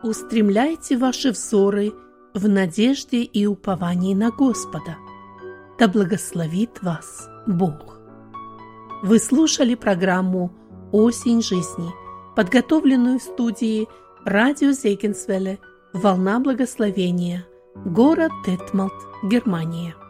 Устремляйте ваши взоры в надежде и уповании на Господа. Да благословит вас Бог. Вы слушали программу «Осень жизни», подготовленную в студии радио Зегенсвелле «Волна благословения», город Детмалт, Германия.